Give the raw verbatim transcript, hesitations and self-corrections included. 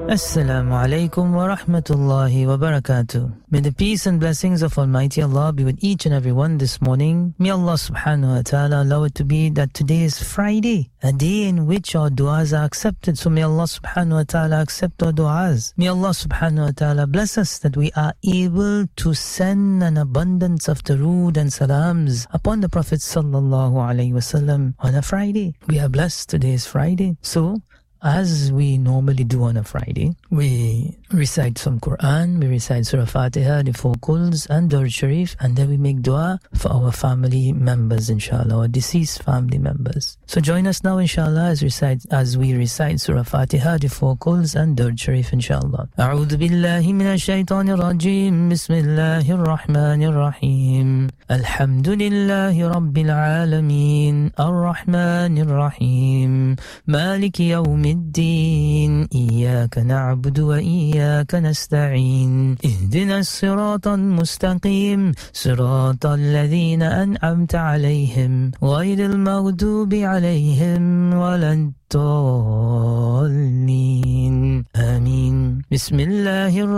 Assalamu alaikum wa rahmatullahi wa barakatuh. May the peace and blessings of Almighty Allah be with each and every one this morning. May Allah subhanahu wa ta'ala allow it to be that today is Friday, a day in which our du'as are accepted. So may Allah subhanahu wa ta'ala accept our du'as. May Allah subhanahu wa ta'ala bless us that we are able to send an abundance of durood and salams upon the Prophet sallallahu alaihi wasallam on a Friday. We are blessed. Today is Friday. So as we normally do on a Friday, we recite some Quran, we recite Surah Fatiha, the four Quls and Durud Sharif, and then we make dua for our family members, inshallah, our deceased family members. So join us now, inshallah, as, recite, as we recite Surah Fatiha, the four Quls and Durud Sharif, inshallah. A'udhu billahi minash shaitanir rajim, bismillahir rahmanir rahim. Alhamdulillahi rabbil alameen, ar-rahmanir rahim, maliki yawmi الدين إياك نعبد وإياك نستعين اهدنا الصراط المستقيم صراط الذين أنعمت عليهم غير المغضوب عليهم ولا الضالين آمين بسم الله الرحمن